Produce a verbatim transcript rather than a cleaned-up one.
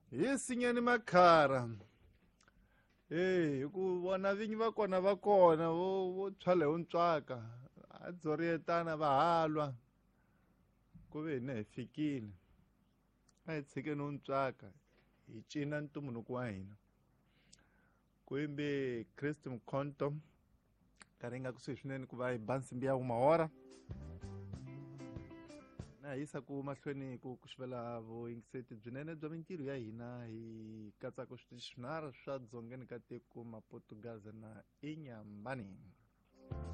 Hi Sinyani Makhara. Hey, ku vona vinyi va kona va kona vo vo tshwale ho ntswaka a dzorietana va halwa ku ve hina hi fikile a hi tshikeni ho ntswaka hi cina ntumbuluko wa hina ku yimbe Kriste Mkhonto nkarhi nga kusuhi swinene ku va hi ba nsimbi ya mahora na hisa ku mahlweni ku ku xivela vuyingiseti byinene bya mintirho ya hina hi katsaka swinharhu swa dzongeni ka tiko Maputugazi na Inyambani.